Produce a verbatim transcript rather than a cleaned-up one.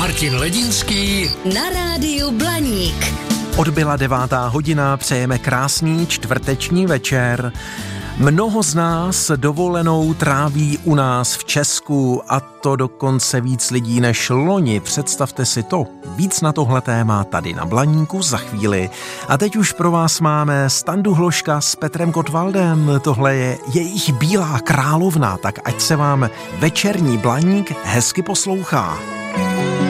Martin Ledínský na rádiu Blaník. Odbyla devátá hodina, přejeme krásný čtvrteční večer. Mnoho z nás dovolenou tráví u nás v Česku, a to dokonce víc lidí než loni. Představte si to. Víc na tohle téma tady na Blaníku za chvíli. A teď už pro vás máme Standu Hloška s Petrem Gottwaldem. Tohle je jejich Bílá královna, tak ať se vám večerní Blaník hezky poslouchá.